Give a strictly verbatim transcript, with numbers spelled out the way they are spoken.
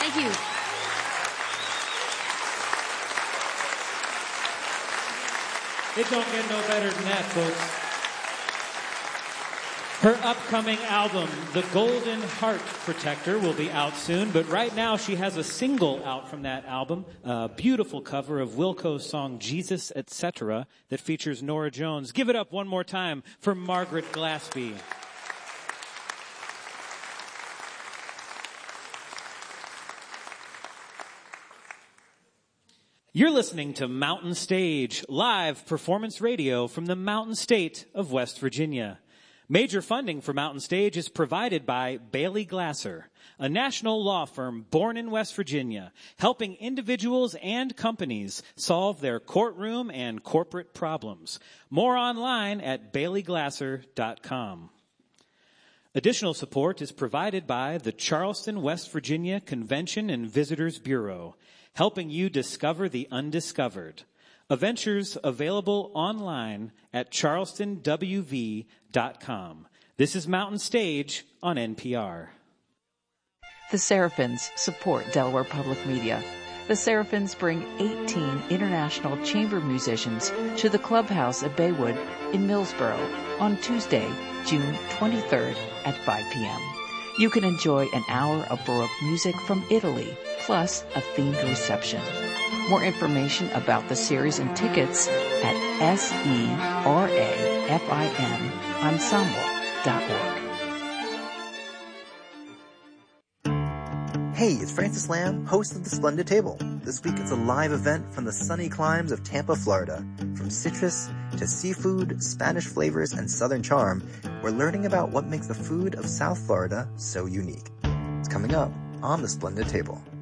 Thank you. It don't get no better than that, folks. Her upcoming album, The Golden Heart Protector, will be out soon, but right now she has a single out from that album, a beautiful cover of Wilco's song Jesus, et cetera, that features Norah Jones. Give it up one more time for Margaret Glaspie. You're listening to Mountain Stage, live performance radio from the Mountain State of West Virginia. Major funding for Mountain Stage is provided by Bailey Glasser, a national law firm born in West Virginia, helping individuals and companies solve their courtroom and corporate problems. More online at bailey glasser dot com. Additional support is provided by the Charleston, West Virginia Convention and Visitors Bureau, helping you discover the undiscovered. Adventures available online at charleston w v dot com. This is Mountain Stage on N P R. The Seraphins support Delaware Public Media. The Seraphins bring eighteen international chamber musicians to the clubhouse at Baywood in Millsboro on Tuesday, June twenty-third at five p.m. You can enjoy an hour of Baroque music from Italy, plus a themed reception. More information about the series and tickets at serafin ensemble dot org. Hey, it's Francis Lamb, host of The Splendid Table. This week it's a live event from the sunny climes of Tampa, Florida. From citrus to seafood, Spanish flavors, and Southern charm, we're learning about what makes the food of South Florida so unique. It's coming up on The Splendid Table.